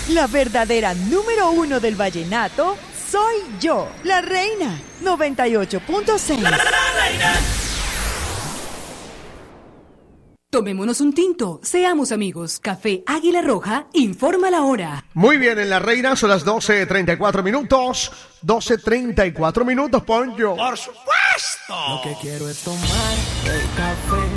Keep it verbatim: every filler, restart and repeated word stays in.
La verdadera número uno del vallenato soy yo, la reina. noventa y ocho punto seis. La, la, la, la reina. Tomémonos un tinto, seamos amigos. Café Águila Roja informa la hora. Muy bien, en la reina son las doce treinta y cuatro minutos. doce treinta y cuatro minutos, Poncho. Por supuesto. Lo que quiero es tomar el café